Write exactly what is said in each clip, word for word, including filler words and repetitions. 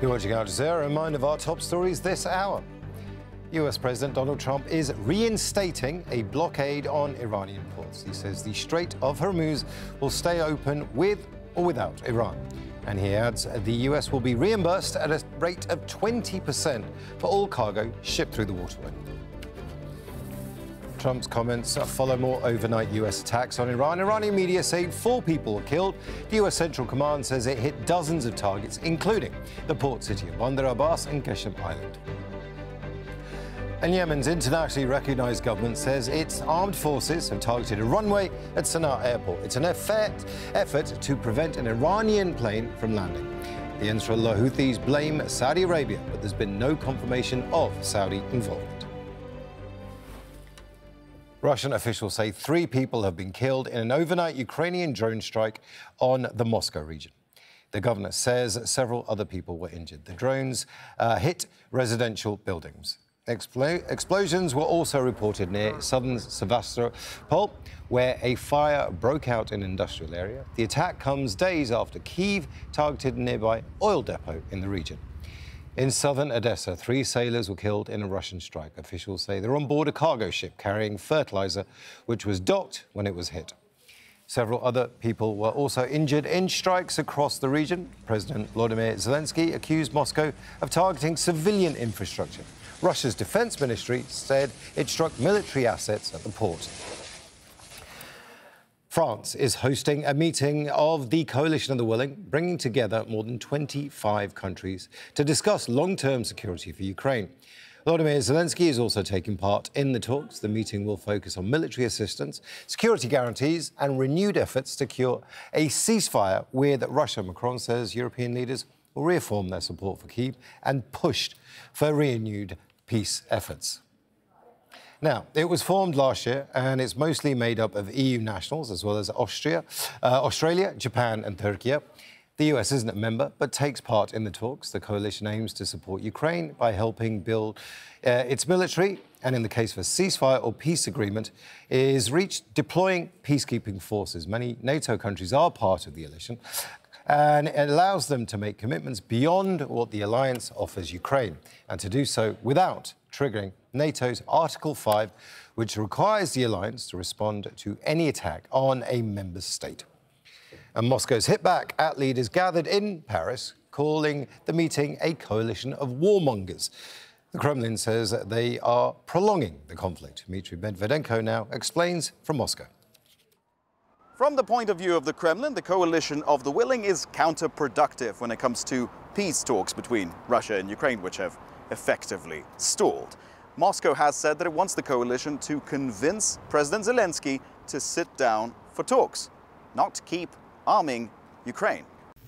You're watching Al Jazeera. A reminder of our top stories this hour. U S President Donald Trump is reinstating a blockade on Iranian ports. He says the Strait of Hormuz will stay open with or without Iran. And he adds the U S will be reimbursed at a rate of twenty percent for all cargo shipped through the waterway. Trump's comments follow more overnight U S attacks on Iran. Iranian media say four people were killed. The U S Central Command says it hit dozens of targets, including the port city of Bandar Abbas and Qashm Island. And Yemen's internationally recognized government says its armed forces have targeted a runway at Sana'a airport. It's an effort, effort to prevent an Iranian plane from landing. The Ansarullah Houthis blame Saudi Arabia, but there's been no confirmation of Saudi involvement. Russian officials say three people have been killed in an overnight Ukrainian drone strike on the Moscow region. The governor says several other people were injured. The drones uh, hit residential buildings. Expl- explosions were also reported near southern Sevastopol, where a fire broke out in an industrial area. The attack comes days after Kyiv targeted a nearby oil depot in the region. In southern Odessa, three sailors were killed in a Russian strike. Officials say they're on board a cargo ship carrying fertilizer, which was docked when it was hit. Several other people were also injured in strikes across the region. President Volodymyr Zelensky accused Moscow of targeting civilian infrastructure. Russia's defense ministry said it struck military assets at the port. France is hosting a meeting of the Coalition of the Willing, bringing together more than twenty-five countries to discuss long-term security for Ukraine. Volodymyr Zelensky is also taking part in the talks. The meeting will focus on military assistance, security guarantees, and renewed efforts to secure a ceasefire with Russia. Macron says European leaders will reaffirm their support for Kyiv and pushed for renewed peace efforts. Now, it was formed last year, and it's mostly made up of E U nationals, as well as Austria, uh, Australia, Japan and Turkey. The U S isn't a member, but takes part in the talks. The coalition aims to support Ukraine by helping build uh, its military, and in the case of a ceasefire or peace agreement, is reached deploying peacekeeping forces. Many NATO countries are part of the coalition, and it allows them to make commitments beyond what the alliance offers Ukraine, and to do so without triggering NATO's Article five, which requires the alliance to respond to any attack on a member state. And Moscow's hit back at leaders gathered in Paris, calling the meeting a coalition of warmongers. The Kremlin says that they are prolonging the conflict. Dmitry Medvedenko now explains from Moscow. From the point of view of the Kremlin, the Coalition of the Willing is counterproductive when it comes to peace talks between Russia and Ukraine, which have effectively stalled. Moscow has said that it wants the coalition to convince President Zelensky to sit down for talks, not keep arming Ukraine.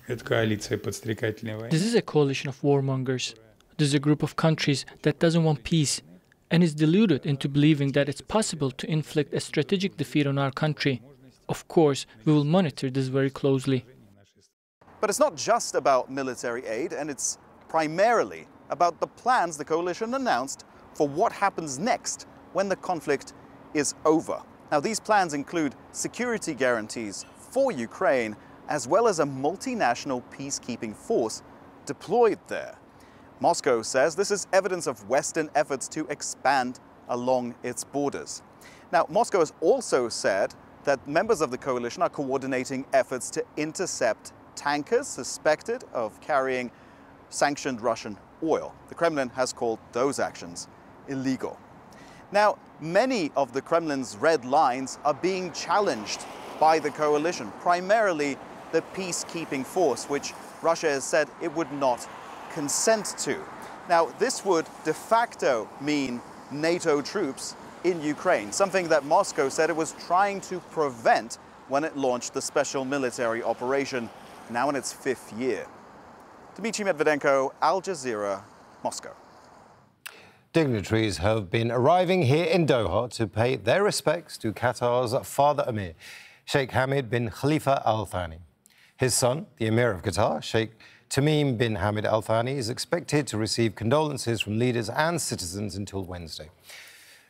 This is a coalition of warmongers. This is a group of countries that doesn't want peace and is deluded into believing that it's possible to inflict a strategic defeat on our country. Of course, we will monitor this very closely. But it's not just about military aid, and it's primarily about the plans the coalition announced for what happens next when the conflict is over. Now, these plans include security guarantees for Ukraine, as well as a multinational peacekeeping force deployed there. Moscow says this is evidence of Western efforts to expand along its borders. Now, Moscow has also said that members of the coalition are coordinating efforts to intercept tankers suspected of carrying sanctioned Russian oil. The Kremlin has called those actions illegal. Now, many of the Kremlin's red lines are being challenged by the coalition, primarily the peacekeeping force, which Russia has said it would not consent to. Now, this would de facto mean NATO troops in Ukraine, something that Moscow said it was trying to prevent when it launched the special military operation, now in its fifth year. Dmitry Medvedenko, Al Jazeera, Moscow. Dignitaries have been arriving here in Doha to pay their respects to Qatar's father Emir, Sheikh Hamad bin Khalifa Al Thani. His son, the Emir of Qatar, Sheikh Tamim bin Hamad Al Thani, is expected to receive condolences from leaders and citizens until Wednesday.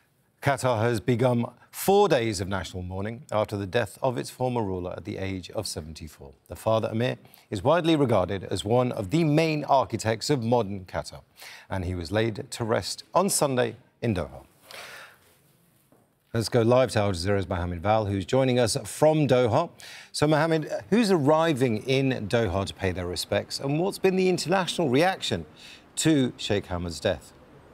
Qatar has begun four days of national mourning after the death of its former ruler at the age of seventy-four. The father, Emir, is widely regarded as one of the main architects of modern Qatar, and he was laid to rest on Sunday in Doha. Let's go live to Al Jazeera's Mohammed Val, who's joining us from Doha. So, Mohammed, who's arriving in Doha to pay their respects, and what's been the international reaction to Sheikh Hamad's death?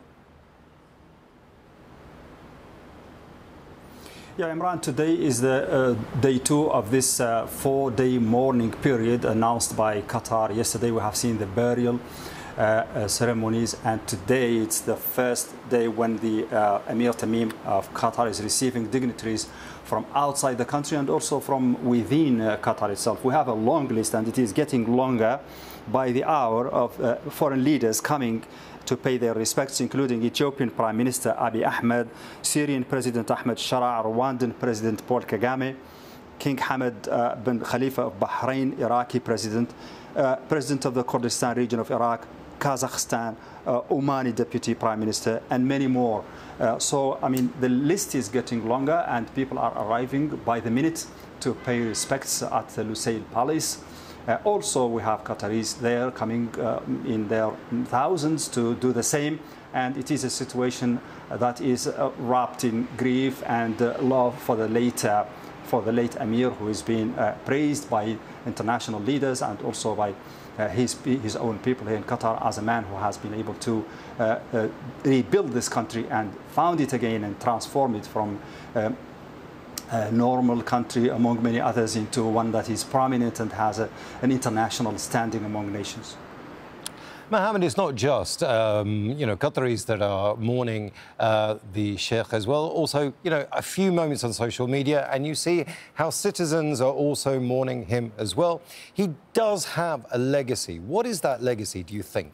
Yeah, Imran, today is the uh, day two of this uh, four-day mourning period announced by Qatar. Yesterday we have seen the burial uh, uh, ceremonies, and today it's the first day when the uh, Emir Tamim of Qatar is receiving dignitaries from outside the country and also from within uh, Qatar itself. We have a long list, and it is getting longer by the hour, of uh, foreign leaders coming to pay their respects, including Ethiopian Prime Minister Abiy Ahmed, Syrian President Ahmed Shara, Rwandan President Paul Kagame, King Hamad uh, bin Khalifa of Bahrain, Iraqi President, uh, President of the Kurdistan region of Iraq, Kazakhstan, uh, Omani Deputy Prime Minister, and many more. Uh, so, I mean, the list is getting longer, and people are arriving by the minute to pay respects at the Lusail Palace. Uh, also, we have Qataris there coming uh, in their thousands to do the same, and it is a situation that is uh, wrapped in grief and uh, love for the late, uh, for the late Emir, who is being uh, praised by international leaders and also by uh, his his own people here in Qatar as a man who has been able to uh, uh, rebuild this country and found it again and transform it from Uh, a normal country among many others into one that is prominent and has a, an international standing among nations. Mohammed, it's not just, um, you know, Qataris that are mourning uh, the Sheikh as well. Also, you know, a few moments on social media and you see how citizens are also mourning him as well. He does have a legacy. What is that legacy, do you think?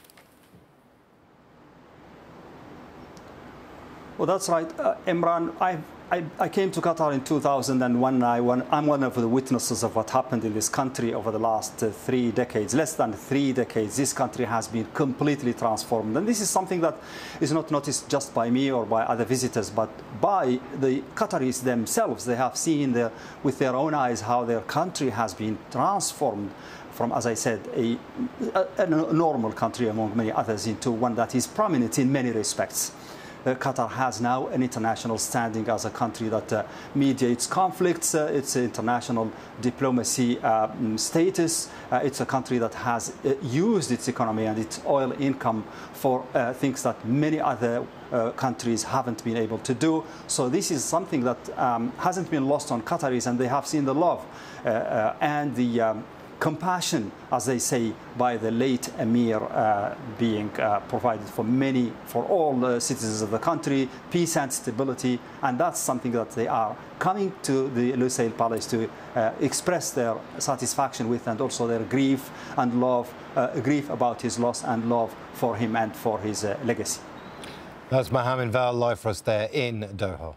Well, that's right. Uh, Imran, I've I, I came to Qatar in two thousand one. I, I'm one of the witnesses of what happened in this country over the last uh, three decades. Less than three decades, this country has been completely transformed. And this is something that is not noticed just by me or by other visitors, but by the Qataris themselves. They have seen the, with their own eyes how their country has been transformed from, as I said, a, a, a normal country among many others into one that is prominent in many respects. Uh, Qatar has now an international standing as a country that uh, mediates conflicts. Uh, it's international diplomacy uh, status. Uh, it's a country that has uh, used its economy and its oil income for uh, things that many other uh, countries haven't been able to do. So this is something that um, hasn't been lost on Qataris, and they have seen the love uh, uh, and the um, compassion, as they say, by the late Emir uh, being uh, provided for many, for all the citizens of the country, peace and stability, and that's something that they are coming to the Lusail Palace to uh, express their satisfaction with, and also their grief and love, uh, grief about his loss and love for him and for his uh, legacy. That's Mohammed Val live for us there in Doha.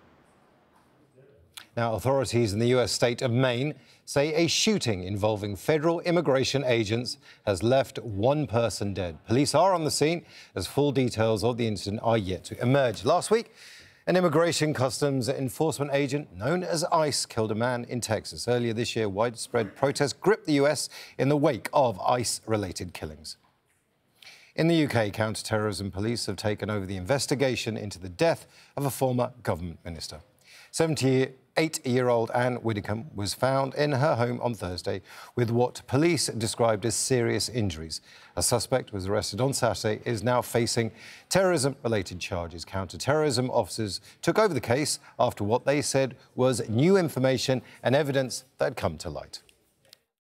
Now, authorities in the U S state of Maine say a shooting involving federal immigration agents has left one person dead. Police are on the scene as full details of the incident are yet to emerge. Last week, an immigration customs enforcement agent known as ICE killed a man in Texas. Earlier this year, widespread protests gripped the U S in the wake of ICE-related killings. In the U K, counter-terrorism police have taken over the investigation into the death of a former government minister. seventy-eight-year-old Anne Widdecombe was found in her home on Thursday with what police described as serious injuries. A suspect was arrested on Saturday, is now facing terrorism-related charges. Counter-terrorism officers took over the case after what they said was new information and evidence that had come to light.